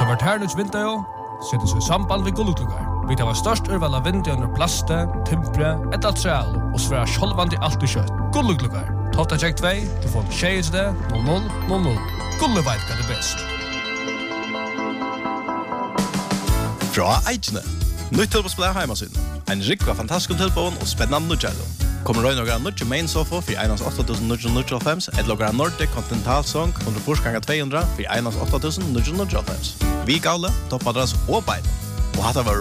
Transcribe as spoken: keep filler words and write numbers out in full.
Konverternuts vinter setter seg samband ved gullugluggar. Vi tar størst urval av vinter under plaste, timpre, et altreal og sværa sjolvandi alt i kjøtt. Gullugluggar. Tofta tjekk tvei, du får tjejeste, null null null null. Gulle veit hva det er best. Fra Eidjene. Nytt tilbå spiller heimasyn. En rikva fantastisk tilbåen og spennende nødgjællo. Kommer røy noen nødje main sofa for einans åtta tusen ni hundre og fem, et logra Nordic Continental Song under Porsche två hundra for einans åtta tusen ni hundre og fem. Vi gale, toppmadras og bein. Og hatt var